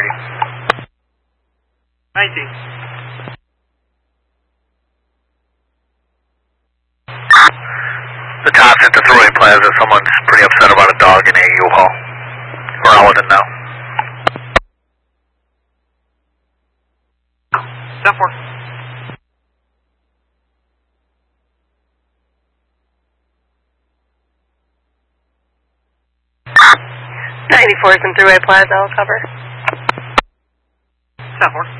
19. The Tots into Thruway Plaza. Someone's pretty upset about a dog in a U-Haul. We're all in now. 10-4. '94's in Thruway Plaza. I'll cover. 10-4.